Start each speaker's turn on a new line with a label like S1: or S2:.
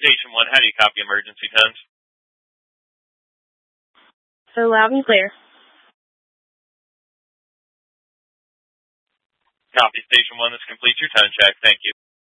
S1: Station 1, how do you copy emergency tones?
S2: So loud and clear.
S1: Copy Station 1, this completes your tone check. Thank you.